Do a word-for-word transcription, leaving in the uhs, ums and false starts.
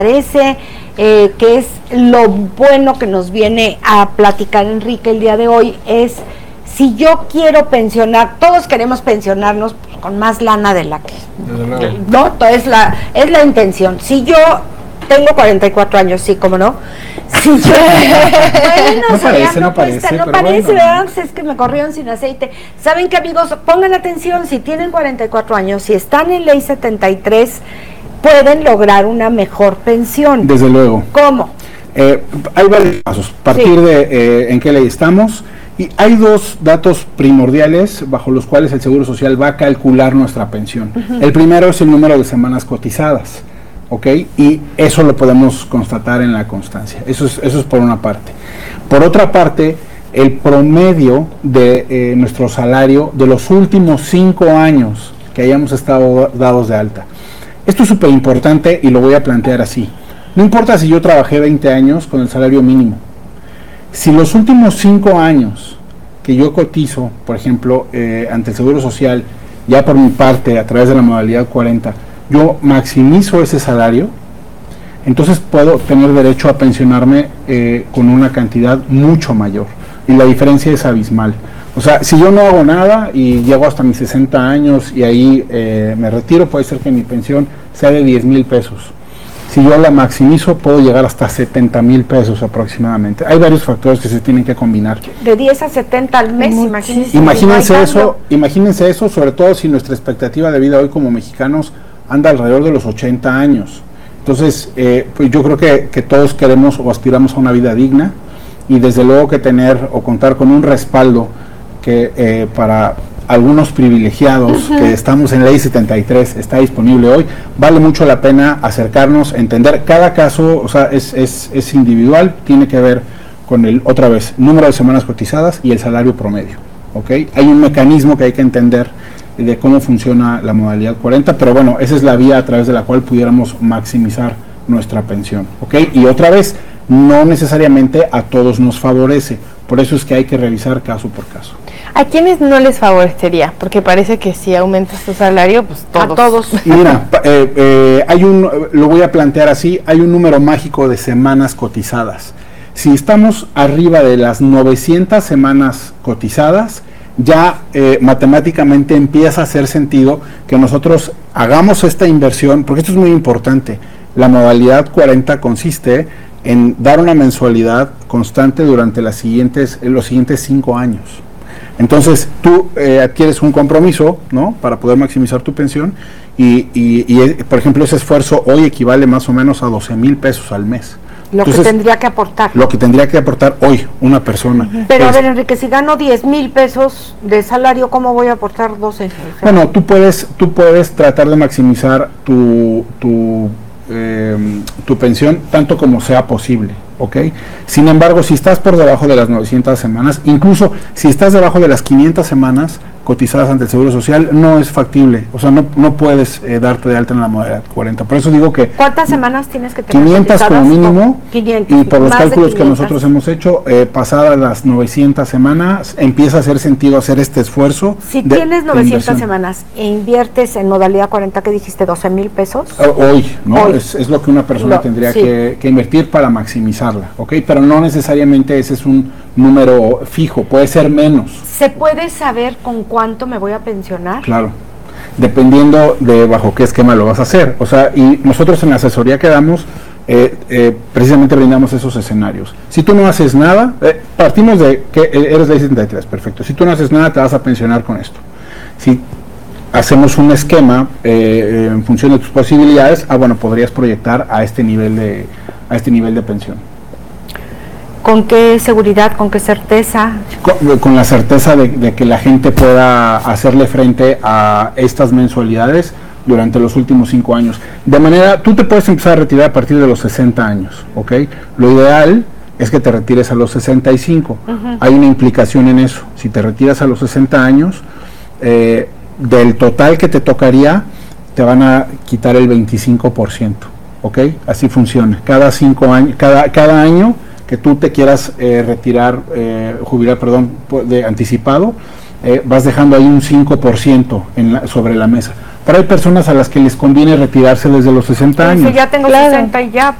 Parece eh, que es lo bueno que nos viene a platicar Enrique el día de hoy, es si yo quiero pensionar, todos queremos pensionarnos pues, con más lana de la que, ¿no? Entonces la, es la intención. Si yo tengo cuarenta y cuatro años, sí, ¿cómo no? Si yo, bueno, no o sea, parece, no, no parece, cuesta, no pero parece, bueno. ¿verdad? Pues es que me corrieron sin aceite. ¿Saben qué, amigos? Pongan atención, si tienen cuarenta y cuatro años, si están en ley setenta y tres, pueden lograr una mejor pensión. Desde luego. ¿Cómo? Eh, hay varios pasos. A partir sí. de eh, en qué ley estamos. Y hay dos datos primordiales bajo los cuales el Seguro Social va a calcular nuestra pensión. Uh-huh. El primero es el número de semanas cotizadas, ¿ok? Y eso lo podemos constatar en la constancia. Eso es, eso es por una parte. Por otra parte, el promedio de eh, nuestro salario de los últimos cinco años que hayamos estado dados de alta. Esto es súper importante y lo voy a plantear así. No importa si yo trabajé veinte años con el salario mínimo. Si los últimos cinco años que yo cotizo, por ejemplo, eh, ante el Seguro Social, ya por mi parte, a través de la modalidad cuarenta, yo maximizo ese salario, entonces puedo tener derecho a pensionarme eh, con una cantidad mucho mayor. Y la diferencia es abismal. O sea, si yo no hago nada y llego hasta mis sesenta años y ahí eh, me retiro, puede ser que mi pensión sea de diez mil pesos. Si yo la maximizo, puedo llegar hasta setenta mil pesos aproximadamente. Hay varios factores que se tienen que combinar. De diez a setenta al mes, imagínense. Imagínense eso, imagínense eso, sobre todo si nuestra expectativa de vida hoy como mexicanos anda alrededor de los ochenta años. Entonces, eh, pues yo creo que, que todos queremos o aspiramos a una vida digna y desde luego que tener o contar con un respaldo que eh, para algunos privilegiados uh-huh. que estamos en ley setenta y tres está disponible hoy, vale mucho la pena acercarnos, entender cada caso, o sea, es, es, es individual, tiene que ver con el, otra vez, número de semanas cotizadas y el salario promedio, ¿ok? Hay un mecanismo que hay que entender de cómo funciona la modalidad cuarenta, pero bueno, esa es la vía a través de la cual pudiéramos maximizar nuestra pensión, ¿ok? Y otra vez, no necesariamente a todos nos favorece, por eso es que hay que revisar caso por caso. ¿A quiénes no les favorecería? Porque parece que si aumentas tu salario, pues todos. A todos. Mira, eh, eh, hay un, lo voy a plantear así, hay un número mágico de semanas cotizadas. Si estamos arriba de las novecientas semanas cotizadas, ya eh, matemáticamente empieza a hacer sentido que nosotros hagamos esta inversión, porque esto es muy importante. La modalidad cuarenta consiste en dar una mensualidad constante durante las siguientes, los siguientes cinco años. Entonces tú eh, adquieres un compromiso, ¿no?, para poder maximizar tu pensión y, y, y, por ejemplo, ese esfuerzo hoy equivale más o menos a doce mil pesos al mes. Lo Entonces, que tendría que aportar. Lo que tendría que aportar hoy una persona. Uh-huh. Pero es, a ver, Enrique, si gano diez mil pesos de salario, ¿cómo voy a aportar doce? Bueno, tú puedes, tú puedes tratar de maximizar tu, tu, eh, tu pensión tanto como sea posible. ¿Ok? Sin embargo, si estás por debajo de las novecientas semanas, incluso si estás debajo de las quinientas semanas cotizadas ante el Seguro Social, no es factible, o sea, no, no puedes eh, darte de alta en la modalidad cuarenta. Por eso digo que... ¿Cuántas semanas tienes que tener quinientas como mínimo, quinientas, y por los cálculos que quinientas. nosotros hemos hecho, eh, pasadas las novecientas semanas, empieza a hacer sentido hacer este esfuerzo. Si de, tienes novecientas semanas e inviertes en modalidad cuarenta, ¿qué dijiste? ¿doce mil pesos? Hoy, ¿no? Hoy. Es, es lo que una persona lo, tendría sí. que, que invertir para maximizarla, ¿ok? Pero no necesariamente ese es un número fijo, puede ser menos. ¿Se puede saber con cuánto me voy a pensionar? Claro, dependiendo de bajo qué esquema lo vas a hacer. O sea, y nosotros en la asesoría que damos, eh, eh, precisamente brindamos esos escenarios. Si tú no haces nada, eh, partimos de que eres ley setenta y tres, perfecto. Si tú no haces nada, te vas a pensionar con esto. Si hacemos un esquema eh, en función de tus posibilidades, ah, bueno, podrías proyectar a este nivel de, a este nivel de pensión. ¿Con qué seguridad, con qué certeza? Con, con la certeza de, de que la gente pueda hacerle frente a estas mensualidades durante los últimos cinco años. De manera, tú te puedes empezar a retirar a partir de los sesenta años, ¿ok? Lo ideal es que te retires a los sesenta y cinco. Uh-huh. Hay una implicación en eso. Si te retiras a los sesenta años, eh, del total que te tocaría, te van a quitar el veinticinco por ciento, ¿ok? Así funciona. Cada cinco años, cada, cada año que tú te quieras eh, retirar, eh, jubilar, perdón, de anticipado, eh, vas dejando ahí un cinco por ciento en la, sobre la mesa. pero hay personas a las que les conviene retirarse desde los sesenta años. Si ya tengo Claro. sesenta y ya,